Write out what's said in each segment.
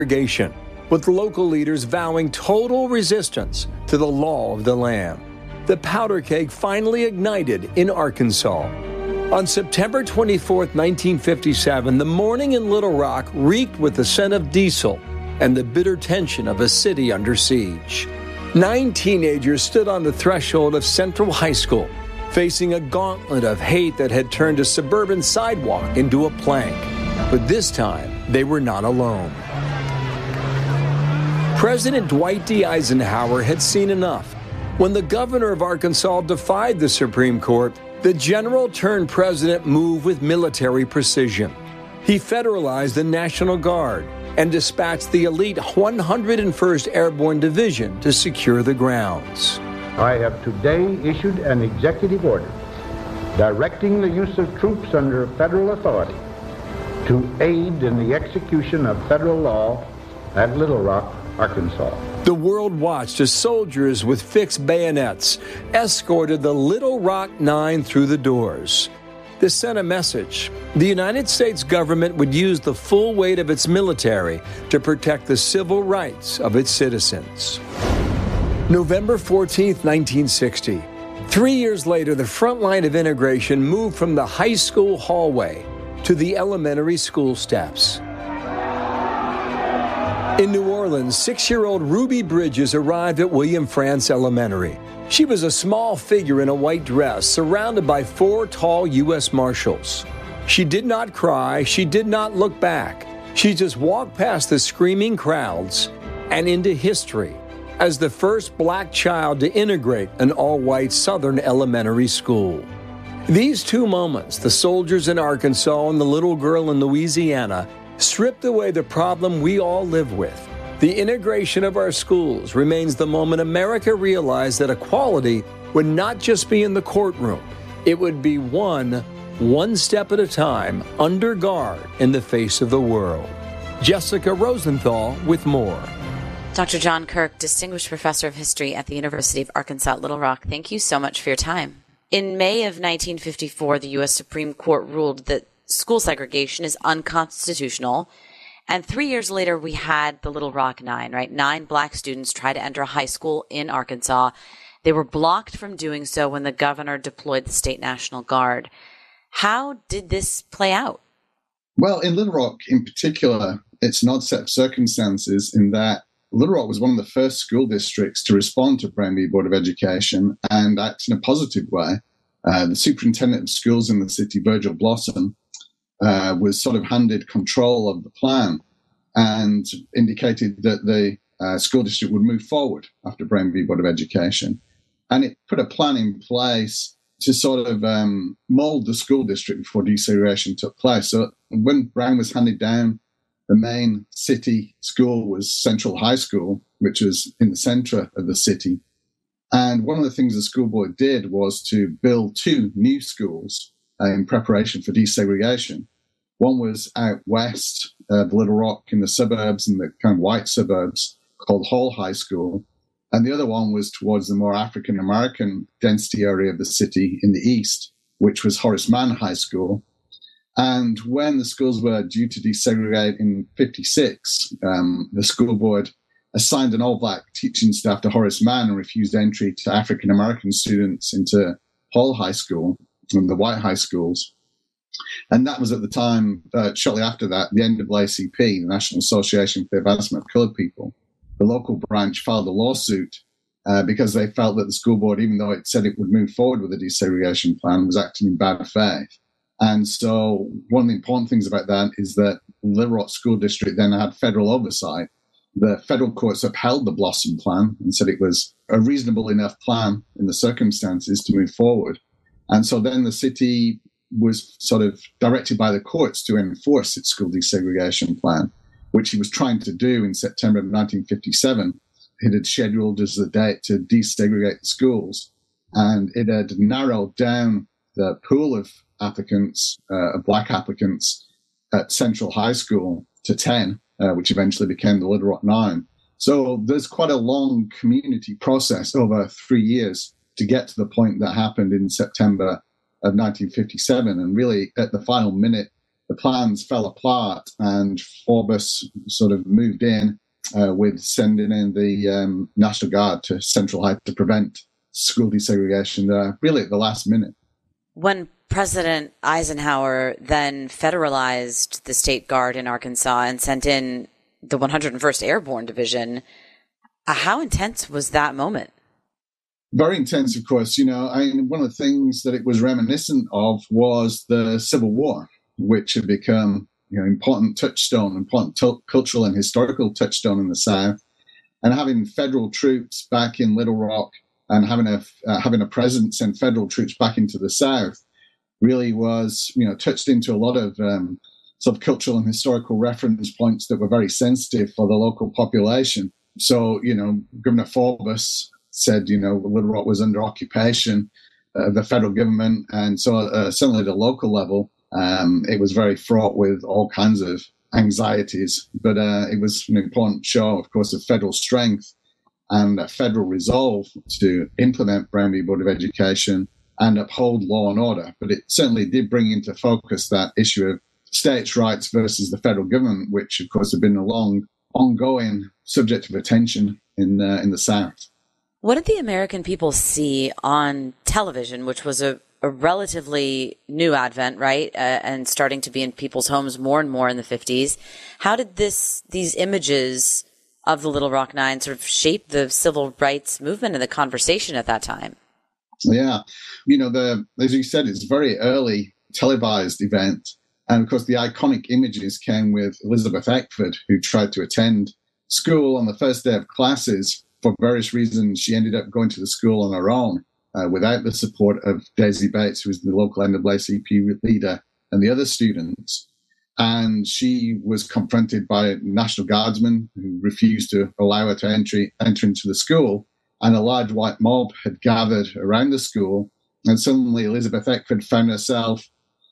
desegregation, with local leaders vowing total resistance to the law of the land. The powder keg finally ignited in Arkansas. On September 24, 1957, the morning in Little Rock reeked with the scent of diesel and the bitter tension of a city under siege. 9 teenagers stood on the threshold of Central High School, facing a gauntlet of hate that had turned a suburban sidewalk into a plank. But this time, they were not alone. President Dwight D. Eisenhower had seen enough. When the governor of Arkansas defied the Supreme Court, the general-turned-president moved with military precision. He federalized the National Guard and dispatched the elite 101st Airborne Division to secure the grounds. I have today issued an executive order directing the use of troops under federal authority to aid in the execution of federal law at Little Rock, Arkansas. The world watched as soldiers with fixed bayonets escorted the Little Rock Nine through the doors. This sent a message. The United States government would use the full weight of its military to protect the civil rights of its citizens. November 14, 1960. 3 years later, the front line of integration moved from the high school hallway to the elementary school steps. In New Orleans, 6-year-old Ruby Bridges arrived at William Frantz Elementary. She was a small figure in a white dress, surrounded by 4 tall U.S. Marshals. She did not cry, she did not look back. She just walked past the screaming crowds and into history as the first black child to integrate an all-white Southern elementary school. These 2 moments, the soldiers in Arkansas and the little girl in Louisiana, stripped away the problem we all live with. The integration of our schools remains the moment America realized that equality would not just be in the courtroom. It would be one step at a time, under guard in the face of the world. Jessica Rosenthal with more. Dr. John Kirk, Distinguished Professor of History at the University of Arkansas at Little Rock, thank you so much for your time. In May of 1954, the U.S. Supreme Court ruled that school segregation is unconstitutional. And 3 years later, we had the Little Rock Nine, right? 9 black students tried to enter a high school in Arkansas. They were blocked from doing so when the governor deployed the state National Guard. How did this play out? Well, in Little Rock in particular, it's an odd set of circumstances in that Little Rock was one of the first school districts to respond to Brown v. Board of Education and act in a positive way. The superintendent of schools in the city, Virgil Blossom, was sort of handed control of the plan and indicated that the school district would move forward after Brown v. Board of Education. And it put a plan in place to sort of mold the school district before desegregation took place. So when Brown was handed down, the main city school was Central High School, which was in the center of the city. And one of the things the school board did was to build 2 new schools in preparation for desegregation. One was out west of Little Rock in the suburbs, in the kind of white suburbs, called Hall High School. And the other one was towards the more African-American density area of the city in the east, which was Horace Mann High School. And when the schools were due to desegregate in 1956, the school board assigned an all-black teaching staff to Horace Mann and refused entry to African-American students into Hall High School and the white high schools. And that was at the time, shortly after that, the NAACP, the National Association for the Advancement of Colored People. The local branch filed a lawsuit because they felt that the school board, even though it said it would move forward with the desegregation plan, was acting in bad faith. And so one of the important things about that is that Little Rock School District then had federal oversight. The federal courts upheld the Blossom plan and said it was a reasonable enough plan in the circumstances to move forward. And so then the city was sort of directed by the courts to enforce its school desegregation plan, which he was trying to do in September of 1957. It had scheduled as the date to desegregate the schools, and it had narrowed down the pool of applicants, black applicants at Central High School to 10, which eventually became the Little Rock Nine. So there's quite a long community process over 3 years to get to the point that happened in September of 1957. And really, at the final minute the plans fell apart, and Forbes sort of moved in with sending in the National Guard to Central High to prevent school desegregation really at the last minute. When President Eisenhower then federalized the State Guard in Arkansas and sent in the 101st Airborne Division, how intense was that moment? Very intense, of course. One of the things that it was reminiscent of was the Civil War, which had become important touchstone, important cultural and historical touchstone in the South. And having federal troops back in Little Rock and having a presence and federal troops back into the South really was, touched into a lot of sort of cultural and historical reference points that were very sensitive for the local population. So, Governor Forbes said, Little Rock was under occupation of the federal government. And so certainly at a local level, it was very fraught with all kinds of anxieties. But it was an important show, of course, of federal strength and a federal resolve to implement Brown v. Board of Education and uphold law and order. But it certainly did bring into focus that issue of states' rights versus the federal government, which, of course, have been a long, ongoing subject of attention in the South. What did the American people see on television, which was a relatively new advent, right? And starting to be in people's homes more and more in the 50s. How did these images of the Little Rock Nine sort of shape the civil rights movement and the conversation at that time? Yeah. As you said, it's a very early televised event. And of course, the iconic images came with Elizabeth Eckford, who tried to attend school on the first day of classes. For various reasons, she ended up going to the school on her own without the support of Daisy Bates, who was the local NAACP leader, and the other students. And she was confronted by National Guardsmen who refused to allow her to enter into the school. And a large white mob had gathered around the school. And suddenly Elizabeth Eckford found herself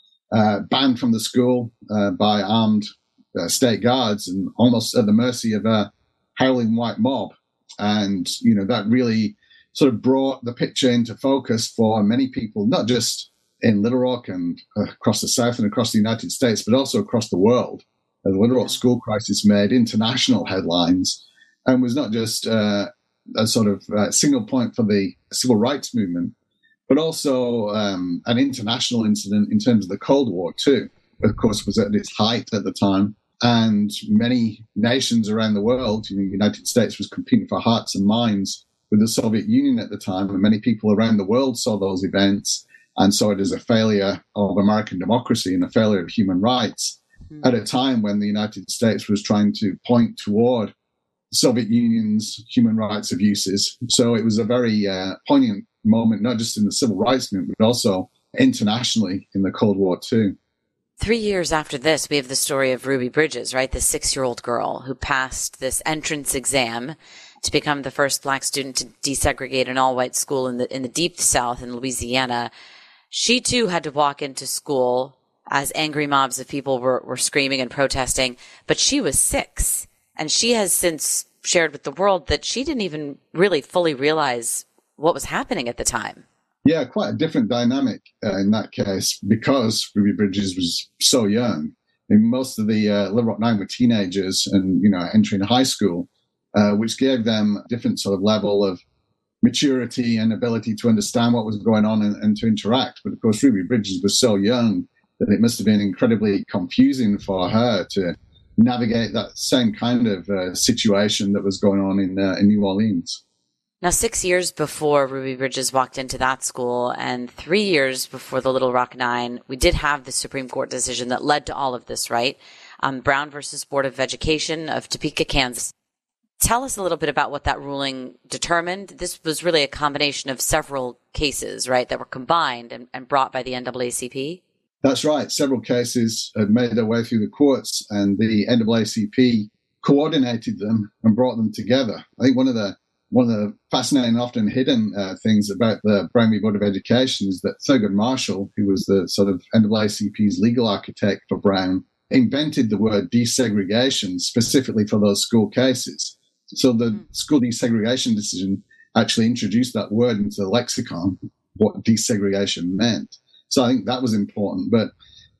banned from the school by armed state guards and almost at the mercy of a howling white mob. And, that really sort of brought the picture into focus for many people, not just in Little Rock and across the South and across the United States, but also across the world. The Little Rock school crisis made international headlines and was not just a sort of single point for the civil rights movement, but also an international incident in terms of the Cold War too. Of course, was at its height at the time. And many nations around the world, the United States was competing for hearts and minds with the Soviet Union at the time. And many people around the world saw those events and saw it as a failure of American democracy and a failure of human rights at a time when the United States was trying to point toward the Soviet Union's human rights abuses. So it was a very poignant moment, not just in the civil rights movement, but also internationally in the Cold War too. 3 years after this, we have the story of Ruby Bridges, right? The 6-year-old girl who passed this entrance exam to become the first Black student to desegregate an all-white school in the deep South in Louisiana. She too had to walk into school as angry mobs of people were screaming and protesting, but she was 6. And she has since shared with the world that she didn't even really fully realize what was happening at the time. Yeah, quite a different dynamic in that case because Ruby Bridges was so young. Most of the Little Rock Nine were teenagers and, entering high school, which gave them a different sort of level of maturity and ability to understand what was going on and to interact. But of course, Ruby Bridges was so young that it must have been incredibly confusing for her to navigate that same kind of situation that was going on in New Orleans. Now, 6 years before Ruby Bridges walked into that school and 3 years before the Little Rock Nine, we did have the Supreme Court decision that led to all of this, right? Brown versus Board of Education of Topeka, Kansas. Tell us a little bit about what that ruling determined. This was really a combination of several cases, right, that were combined and brought by the NAACP? That's right. Several cases had made their way through the courts, and the NAACP coordinated them and brought them together. I think one of the fascinating, often hidden things about the Brown v. Board of Education is that Thurgood Marshall, who was the sort of NAACP's legal architect for Brown, invented the word desegregation specifically for those school cases. So the school desegregation decision actually introduced that word into the lexicon, what desegregation meant. So I think that was important. But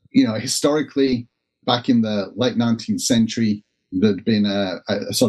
historically, back in the late 19th century, there'd been a sort